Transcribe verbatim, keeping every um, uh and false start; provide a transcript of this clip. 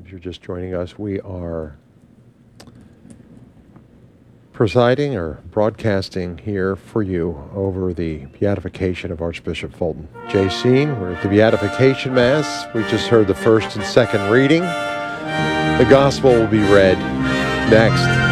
if you're just joining us, we are presiding or broadcasting here for you over the beatification of Archbishop Fulton J. Seen. We're at the beatification mass. We just heard the first and second reading. The gospel will be read next.